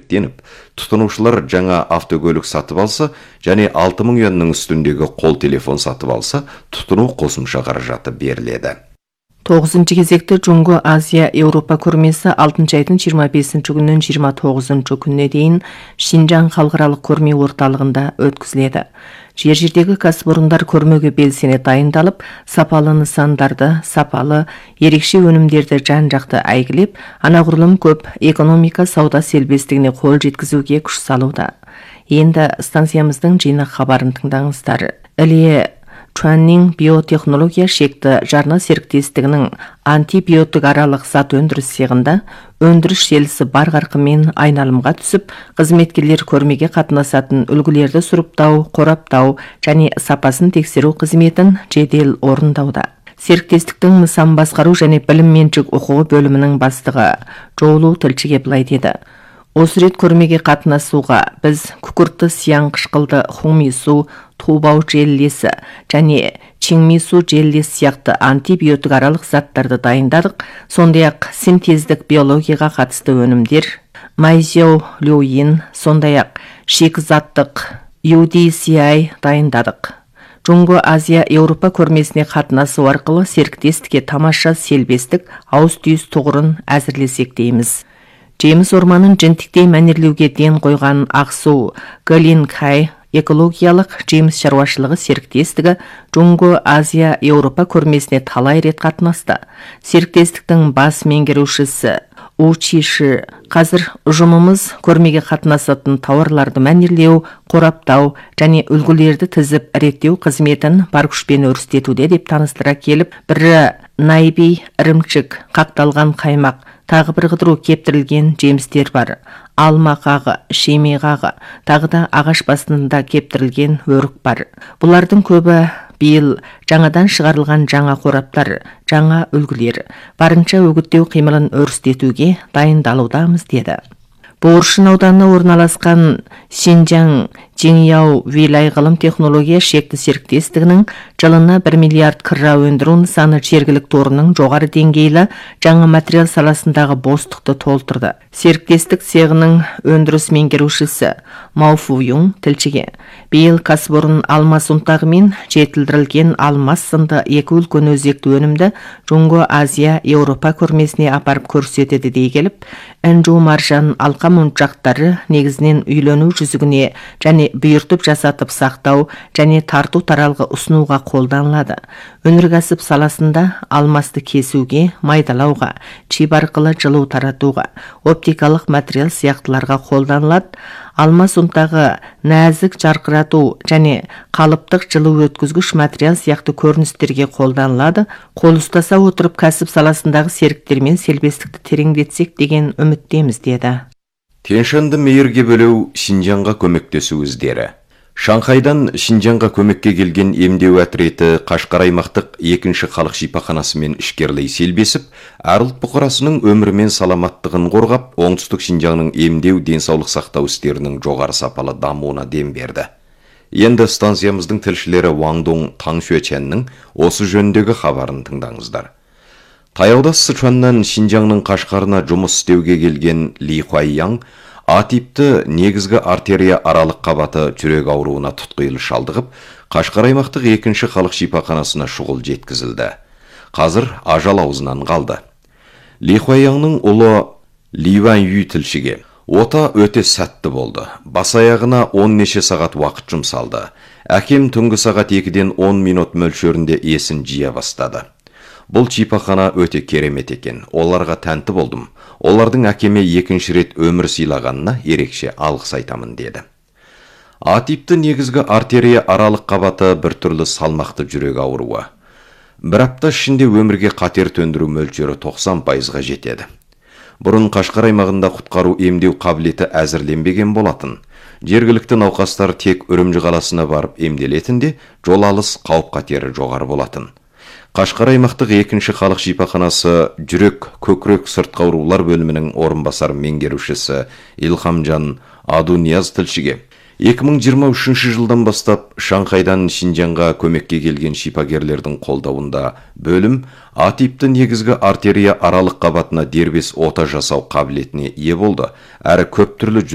жеңілдіктеніп, тұтынушылар жаңа автокөлік сатып алса, және 6000 юанның үстіндегі қол телефон сатып алса, тұтыну қосымша қаражаты беріледі. 9-шы кезекті Джунго Азия Еуропа көрмесі 6 айдың 25 күннен 29 күніне дейін Шинжаң халықаралық көрме орталығында өткізіледі. Жер-жердегі кәсіпорындар көрмеге белсене дайындалып, сапалы нысандарды, сапалы, ерекше өнімдерді жан-жақты әйгілеп, анағұрлым көп экономика сауда селбестігіне қол жеткізуге күш салуда. Енді станциямыздың жинақ хабарын тыңдаңыздар. Іле Чуаннин биотехнология шекті жарна серіктестігінің антибиотик аралық зат өндіріс цехында өндіріс желісі бар қарқынмен айналымға түсіп, қызметкерлер көрмеге қатынасатын үлгілерді сұрыптау, қораптау және сапасын тексеру қызметін жедел орындауда. Серіктестіктің нысан басқару және білім меншік оқуы бөлімінің бастығы Жоулу тілшіге былай деді. Осы рет көрмеге қатынасуға біз күкіртті сияң қышқылды хумису, тубау желлесі және чинмису желлесі сияқты антибиотик аралық заттарды дайындадық. Сондай-ақ синтездік биологияға қатысты өнімдер, майзеу люин, сондай-ақ шикізаттық UDCI дайындадық. Джунго Азия Еуропа көрмесіне қатынасу арқылы серіктестікке тамаша селбестік ауыз-түйіс тұғырын әзірлесек дейміз. Жеміс орманын жентіктей мәнерлеуге ден қойған Ақсу Галинкай экологиялық жеміс шаруашылығы серіктестігі Джунго Азия Еуропа көрмесіне талай рет қатынасты. Серіктестіктің бас меңгерушісі Учиши қазір ұжымымыз көрмеге қатынасатын тауарларды мәнерлеу, қораптау және үлгілерді тізіп реттеу қызметін бар күшпен өрістетуде деп таныстыра келіп, бірі найби, ірімшік, қақталған қаймақ, тағы бір қыдыру кептірілген жемістер бар. Алма қағы, шеме қағы, тағы да ағаш басында кептірілген өрік бар. Бұлардың көбі биыл жаңадан шығарылған жаңа қораптар, жаңа үлгілер, барынша үгіттеу қимылын өрістетуге дайындалудамыз деді. Боғыршын ауданына орналасқан Шинжаң Жеңяу Вилай ғылым технология шекті серіктестігінің жылына 1 миллиард кірра өндіру нысаны жергілікті орынның жоғары деңгейлі жаңа материал саласындағы бостықты толтырды. Серіктестік цехының өндіріс меңгерушісі Мауфу Юң тілшіге, биыл кәсіпорын алмас ұнтағы мен жетілдірілген алмас сынды екі үлкен өзекті өнімді Джунго Азия Еуропа көрмесіне апарып көрсетеді дей келіп, інжу маржан алқа мұншақтары негізінен үйлену жүзігіне және бұйыртып жасатып сақтау және тарту таралғы ұсынуға қолданылады. Өнеркәсіп саласында алмасты кесуге, майдалауға, чип арқылы жылу таратуға, оптикалық материал сияқтыларға қолданылады. Алмас ұнтағы нәзік жарқырату және қалыптық жылу өткізгіш материал сияқты көріністерге қолданылады. Қол ұстаса отырып кәсіп саласындағы серіктермен селбестікті тереңдетсек деген үміттеміз деді. Тяньшанды мейірге бөлеу Шинжаңға көмектесу іздері. Шанхайдан Шинжаңға көмекке келген емдеу әтіреті Қашқар аймақтық 2-ші халық шипаханасымен ішкерлей селбесіп, әр ұлт бұқарасының өмірі мен саламаттығын қорғап, оңтүстік Шинжаңның емдеу денсаулық сақтау істерінің жоғары сапалы дамуына дем берді. Енді станциямыздың тілшілері Ваңдоң Таңшуеченнің осы жөніндегі хабарын тыңдаңыздар. Таяуда Сычуаннан Шинжаңның Қашқарына жұмыс істеуге келген Ли Хуайяң А типті негізгі артерия аралық қабаты жүрек ауруына тұтқиылы шалдығып, Қашқар аймақтық 2-ші халық шипаханасына шұғыл жеткізілді. Қазір ажал аузынан қалды. Ли Хуайяңның ұлы Ли Ван Ю тілшіге, ота өте сәтті болды. Бас аяғына 10 неше сағат уақыт жұмсалды. Әкем түнгі сағат 2-ден 10 минут мөлшерінде есін жия бастады. Бұл шипахана өте керемет екен. Оларға тәнті болдым. Олардың әкеме 2-ші рет өмір сыйлағанына ерекше алғыс айтамын деді. А типті негізгі артерия аралық қабаты бір түрлі салмақты жүрек ауруы. Бір апта ішінде өмірге қатер төндіру мөлшері 90%-ға жетеді. Бұрын Қашқар аймағында құтқару емдеу қабілеті әзірленбеген болатын. Жергілікті науқастар тек Үрімжі қаласына барып емделетінде, жол алыс қауіп қатері жоғары болатын. Қашқар аймақтық 2-ші халық шипаханасы жүрек, көкірек сыртқы аурулар бөлімінің орынбасар меңгерушісі Илхамжан Адунияз тілшіге, 2023 жылдан бастап Шанхайдан Шинжаңға көмекке келген шипагерлердің қолдауында бөлім А типті негізгі артерия аралық қабатына дербес ота жасау қабілетіне ие болды, әрі көп түрлі